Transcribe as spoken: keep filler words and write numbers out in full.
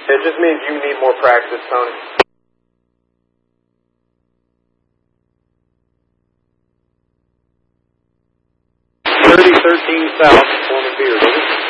It just means you need more practice, Tony. thirty thirteen South, Foreman Beard, over.